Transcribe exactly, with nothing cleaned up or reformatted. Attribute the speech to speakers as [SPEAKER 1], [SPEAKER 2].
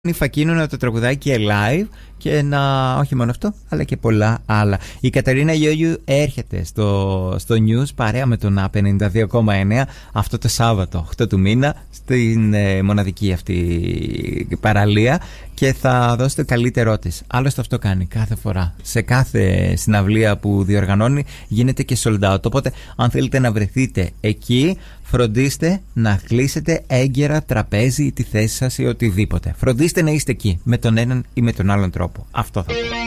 [SPEAKER 1] η Φακίνου να το τραγουδάει και live και να, όχι μόνο αυτό, αλλά και πολλά άλλα. Η Κατερίνα Γιώγιου έρχεται στο, στο News παρέα με τον πενήντα δύο κόμμα εννέα αυτό το Σάββατο, οκτώ του μήνα, στην ε, μοναδική αυτή παραλία και θα δώσει το καλύτερό της. Άλλωστε αυτό κάνει κάθε φορά. Σε κάθε συναυλία που διοργανώνει γίνεται και sold out. Οπότε αν θέλετε να βρεθείτε εκεί, φροντίστε να κλείσετε έγκαιρα τραπέζι ή τη θέση σας ή οτιδήποτε. Φροντίστε να είστε εκεί με τον έναν ή με τον άλλον τρόπο. Αυτό θα πω.